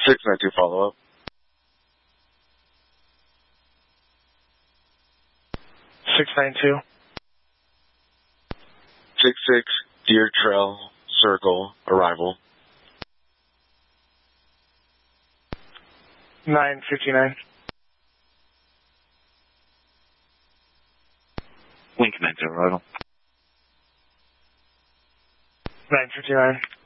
692 follow-up. 692. 66 Deer Trail Circle, arrival. 959. Wing Commander, arrival. 959.